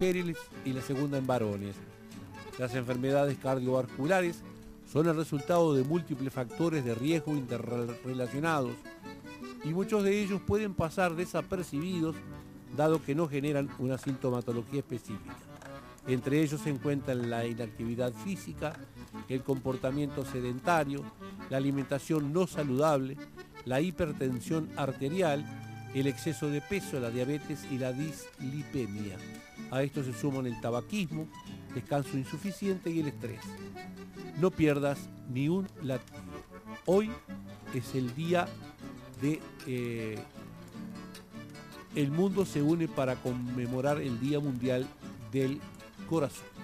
mujeres y la segunda en varones. Las enfermedades cardiovasculares son el resultado de múltiples factores de riesgo interrelacionados y muchos de ellos pueden pasar desapercibidos dado que no generan una sintomatología específica. Entre ellos se encuentran la inactividad física, el comportamiento sedentario, la alimentación no saludable, la hipertensión arterial, el exceso de peso, la diabetes y la dislipemia. A esto se suman el tabaquismo, descanso insuficiente y el estrés. No pierdas ni un latido. Hoy es el día de... el mundo se une para conmemorar el Día Mundial del Corazón.